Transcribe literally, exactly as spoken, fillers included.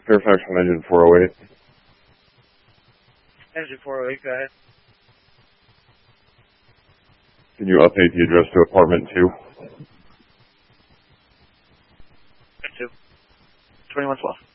Fairfax on engine four oh eight. Engine four oh eight, go ahead. Can you update the address to apartment two? two. twenty-one twelve.